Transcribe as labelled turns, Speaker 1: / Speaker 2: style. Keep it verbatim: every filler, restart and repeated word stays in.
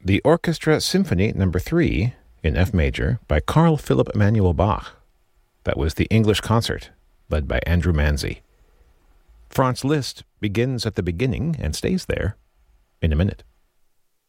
Speaker 1: the Orchestra Symphony Number three in F major by Carl Philipp Emanuel Bach. That was the English Concert, led by Andrew Manzi. Franz Liszt begins at the beginning and stays there in a minute.